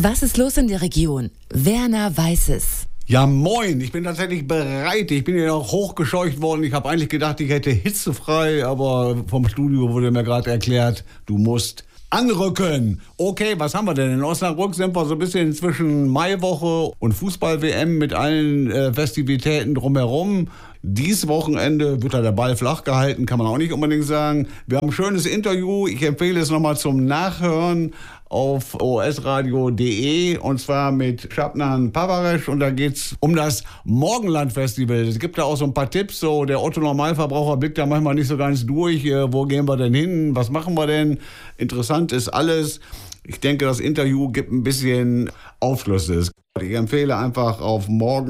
Was ist los in der Region? Werner weiß es. Ja, moin, ich bin tatsächlich bereit. Ich bin ja auch hochgescheucht worden. Ich habe eigentlich gedacht, ich hätte hitzefrei, aber vom Studio wurde mir gerade erklärt, du musst anrücken. Okay, was haben wir denn? In Osnabrück sind wir so ein bisschen zwischen Maiwoche und Fußball-WM mit allen Festivitäten drumherum. Dies Wochenende wird da der Ball flach gehalten, kann man auch nicht unbedingt sagen. Wir haben ein schönes Interview. Ich empfehle es nochmal zum Nachhören auf osradio.de und zwar mit Şabnan Pavareş und da geht's um das Morgenland-Festival. Es gibt da auch so ein paar Tipps, so der Otto-Normalverbraucher blickt da manchmal nicht so ganz durch. Wo gehen wir denn hin? Was machen wir denn? Interessant ist alles. Ich denke, das Interview gibt ein bisschen Aufschlüsse. Ich empfehle einfach auf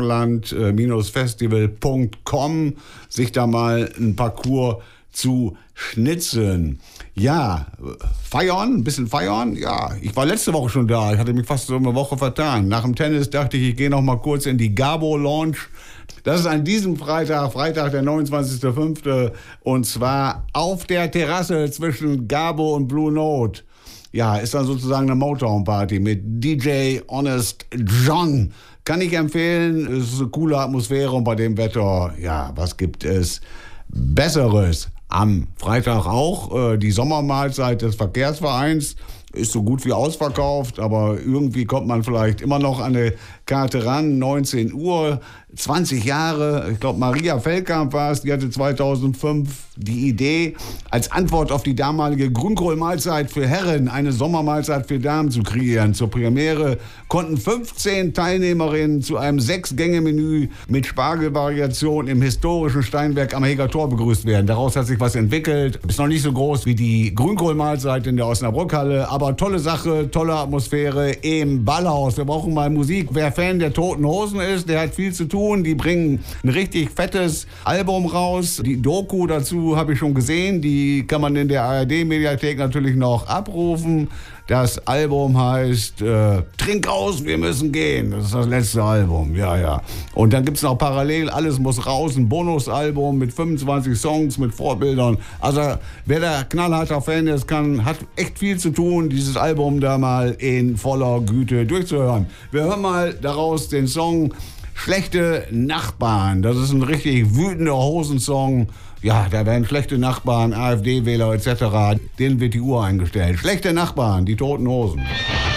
morgenland-festival.com sich da mal ein Parcours zu schnitzeln. Ja, feiern, ein bisschen feiern. Ja, ich war letzte Woche schon da. Ich hatte mich fast so eine Woche vertan. Nach dem Tennis dachte ich gehe noch mal kurz in die Gabo Lounge. Das ist an diesem Freitag der 29.05. Und zwar auf der Terrasse zwischen Gabo und Blue Note. Ja, ist dann sozusagen eine Motown-Party mit DJ Honest John. Kann ich empfehlen. Es ist eine coole Atmosphäre und bei dem Wetter, ja, was gibt es Besseres? Am Freitag auch die Sommermahlzeit des Verkehrsvereins. Ist so gut wie ausverkauft, aber irgendwie kommt man vielleicht immer noch an eine Karte ran. 19 Uhr, 20 Jahre. Ich glaube, Maria Feldkamp war es, die hatte 2005 die Idee, als Antwort auf die damalige Grünkohlmahlzeit für Herren eine Sommermahlzeit für Damen zu kreieren. Zur Premiere konnten 15 Teilnehmerinnen zu einem 6-Gänge-Menü mit Spargelvariation im historischen Steinwerk am Heger Tor begrüßt werden. Daraus hat sich was entwickelt. Ist noch nicht so groß wie die Grünkohlmahlzeit in der Osnabrückhalle, aber tolle Sache, tolle Atmosphäre im Ballhaus. Wir brauchen mal Musik. Wer Fan der Toten Hosen ist, der hat viel zu tun. Die bringen ein richtig fettes Album raus. Die Doku dazu habe ich schon gesehen. Die kann man in der ARD-Mediathek natürlich noch abrufen. Das Album heißt Trink aus, wir müssen gehen. Das ist das letzte Album, ja. Und dann gibt es noch parallel Alles muss raus, ein Bonusalbum mit 25 Songs, mit Vorbildern. Also wer da knallharter Fan ist, hat echt viel zu tun, dieses Album da mal in voller Güte durchzuhören. Wir hören mal daraus den Song Schlechte Nachbarn. Das ist ein richtig wütender Hosensong. Ja, da werden schlechte Nachbarn, AfD-Wähler etc., denen wird die Uhr eingestellt. Schlechte Nachbarn, die Toten Hosen.